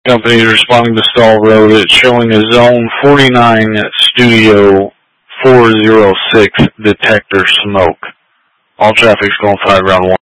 Company is responding to Stall Road. It's showing a zone 49 Studio 406 detector smoke. All traffic's going 5 round 1.